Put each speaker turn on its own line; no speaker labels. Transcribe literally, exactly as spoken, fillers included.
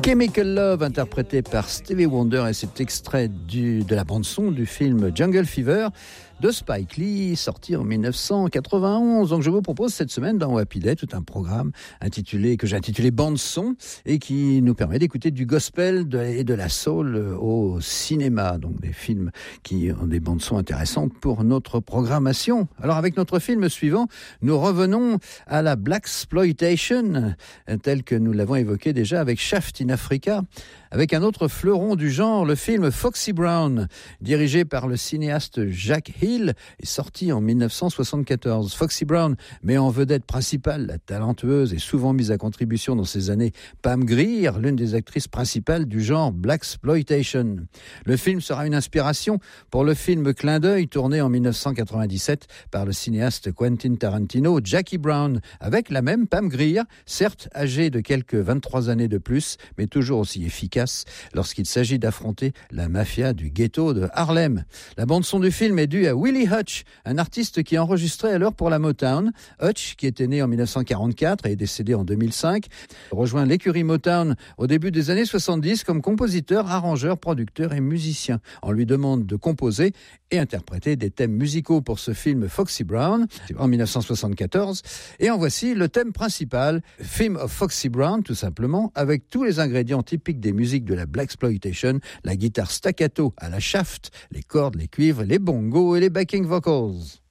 Chemical Love, interprété par Stevie Wonder, et cet extrait du, de la bande-son du film Jungle Fever de Spike Lee, sorti en dix-neuf cent quatre-vingt-onze. Donc je vous propose cette semaine dans Happy Day tout un programme intitulé, que j'ai intitulé Bande-son, et qui nous permet d'écouter du gospel de, et de la soul au cinéma. Donc des films qui ont des bandes-son intéressantes pour notre programmation. Alors avec notre film suivant, nous revenons à la Blaxploitation, tel que nous l'avons évoqué déjà avec Shaft in Africa, avec un autre fleuron du genre, le film Foxy Brown, dirigé par le cinéaste Jack Hill, est sorti en dix-neuf cent soixante-quatorze. Foxy Brown met en vedette principale la talentueuse et souvent mise à contribution dans ces années Pam Grier, l'une des actrices principales du genre Blaxploitation. Le film sera une inspiration pour le film Clin d'œil tourné en dix-neuf cent quatre-vingt-dix-sept par le cinéaste Quentin Tarantino, Jackie Brown, avec la même Pam Grier, certes âgée de quelques vingt-trois années de plus, mais toujours aussi efficace lorsqu'il s'agit d'affronter la mafia du ghetto de Harlem. La bande-son du film est due à Willie Hutch, un artiste qui enregistrait alors pour la Motown. Hutch, qui était né en dix-neuf cent quarante-quatre et est décédé en deux mille cinq, rejoint l'écurie Motown au début des années soixante-dix comme compositeur, arrangeur, producteur et musicien. On lui demande de composer et interpréter des thèmes musicaux pour ce film Foxy Brown en dix-neuf cent soixante-quatorze. Et en voici le thème principal, Theme of Foxy Brown, tout simplement, avec tous les ingrédients typiques des musiques de la Blaxploitation, la guitare staccato à la Shaft, les cordes, les cuivres, les bongos et les backing vocals.